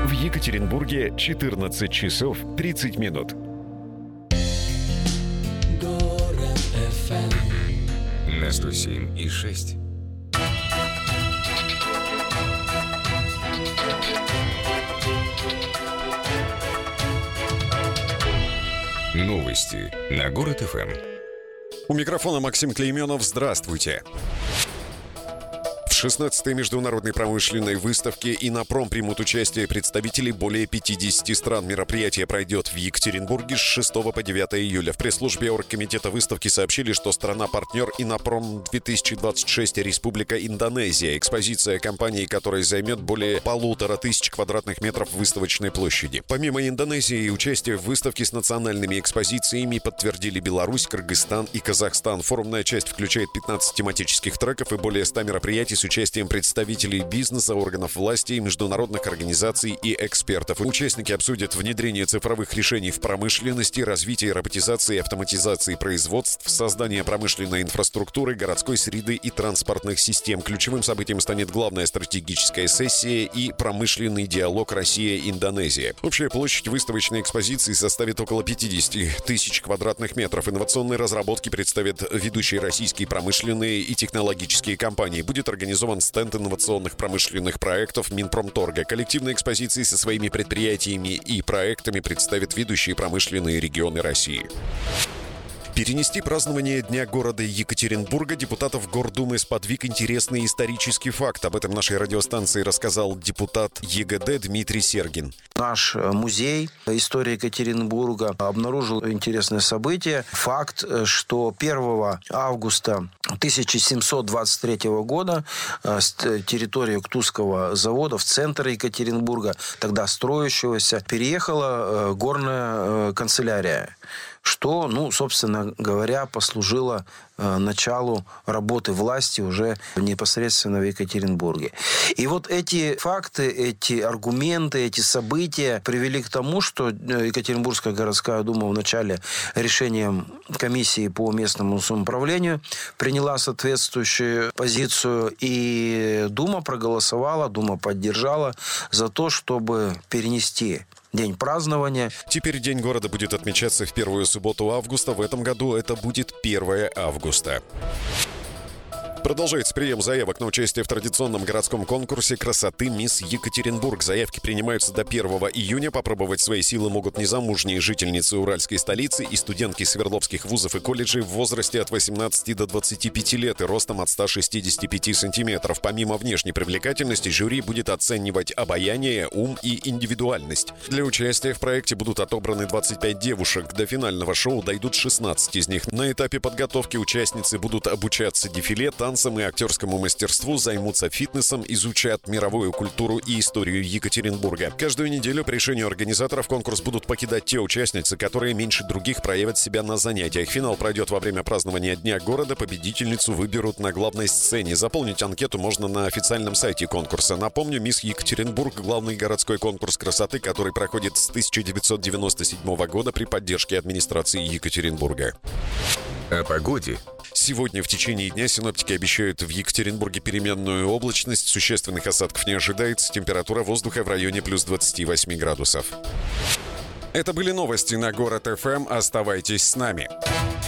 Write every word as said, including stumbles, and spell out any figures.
В Екатеринбурге четырнадцать часов тридцать минут. На сто семь и шесть. Новости на Город эф эм. У микрофона Максим Клейменов. Здравствуйте. В шестнадцатой международной промышленной выставке «Иннопром» примут участие представители более пятидесяти стран. Мероприятие пройдет в Екатеринбурге с шестого по девятое июля. В пресс-службе оргкомитета выставки сообщили, что страна-партнер «Иннопром две тысячи двадцать шесть» — Республика Индонезия. Экспозиция компании, которая займет более полутора тысяч квадратных метров выставочной площади. Помимо Индонезии, участие в выставке с национальными экспозициями подтвердили Беларусь, Кыргызстан и Казахстан. Форумная часть включает пятнадцать тематических треков и более ста мероприятий с участием представителей бизнеса, органов власти, международных организаций и экспертов. Участники обсудят внедрение цифровых решений в промышленности, развитие роботизации и автоматизации производств, создание промышленной инфраструктуры, городской среды и транспортных систем. Ключевым событием станет главная стратегическая сессия и промышленный диалог Россия-Индонезия. Общая площадь выставочной экспозиции составит около пятидесяти тысяч квадратных метров. Инновационные разработки представят ведущие российские промышленные и технологические компании. Будет организован стенд инновационных промышленных проектов Минпромторга. Коллективные экспозиции со своими предприятиями и проектами представят ведущие промышленные регионы России. Перенести празднование Дня города Екатеринбурга депутатов Гордумы сподвиг интересный исторический факт. Об этом нашей радиостанции рассказал депутат ЕГД Дмитрий Сергин. Наш музей истории Екатеринбурга обнаружил интересное событие. Факт, что первого августа тысяча семьсот двадцать третьего года с территории Уктусского завода в центр Екатеринбурга, тогда строящегося, переехала горная канцелярия, что, ну, собственно говоря, послужило э, началу работы власти уже непосредственно в Екатеринбурге. И вот эти факты, эти аргументы, эти события привели к тому, что Екатеринбургская городская дума в начале решением комиссии по местному самоуправлению приняла соответствующую позицию, и дума проголосовала, дума поддержала за то, чтобы перенести день празднования. Теперь День города будет отмечаться в первую субботу августа. В этом году это будет первое августа. Продолжается прием заявок на участие в традиционном городском конкурсе красоты «Мисс Екатеринбург». Заявки принимаются до первого июня. Попробовать свои силы могут незамужние жительницы уральской столицы и студентки Свердловских вузов и колледжей в возрасте от восемнадцати до двадцати пяти лет и ростом от ста шестидесяти пяти сантиметров. Помимо внешней привлекательности, жюри будет оценивать обаяние, ум и индивидуальность. Для участия в проекте будут отобраны двадцать пять девушек. До финального шоу дойдут шестнадцать из них. На этапе подготовки участницы будут обучаться дефиле, танцам и актерскому мастерству, займутся фитнесом, изучат мировую культуру и историю Екатеринбурга. Каждую неделю по решению организаторов конкурс будут покидать те участницы, которые меньше других проявят себя на занятиях. Финал пройдет во время празднования Дня города. Победительницу выберут на главной сцене. Заполнить анкету можно на официальном сайте конкурса. Напомню, «Мисс Екатеринбург» — главный городской конкурс красоты, который проходит с тысяча девятьсот девяносто седьмого года при поддержке администрации Екатеринбурга. О погоде. Сегодня в течение дня синоптики обещают в Екатеринбурге переменную облачность. Существенных осадков не ожидается. Температура воздуха в районе плюс двадцати восьми градусов. Это были новости на Город эф эм. Оставайтесь с нами.